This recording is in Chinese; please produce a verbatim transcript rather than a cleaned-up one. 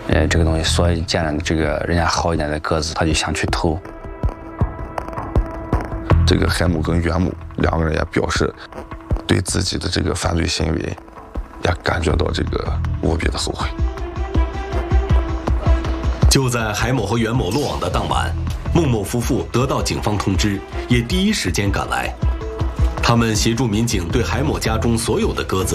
呃，这个东西，所以见了这个人家好一点的鸽子，他就想去偷。 这个海某跟袁某两个人也表示对自己的这个犯罪行为也感觉到这个无比的后悔。 就在海某和袁某落网的当晚，孟某夫妇得到警方通知，也第一时间赶来。他们协助民警对海某家中所有的鸽子